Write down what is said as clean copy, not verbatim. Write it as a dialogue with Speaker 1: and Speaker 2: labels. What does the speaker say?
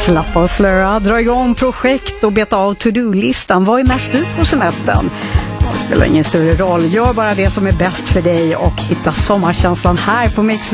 Speaker 1: Slappa och slöa, dra igång projekt och beta av to-do-listan. Vad är mest du på semestern? Det spelar ingen större roll. Gör bara det som är bäst för dig och hitta sommarkänslan här på Mix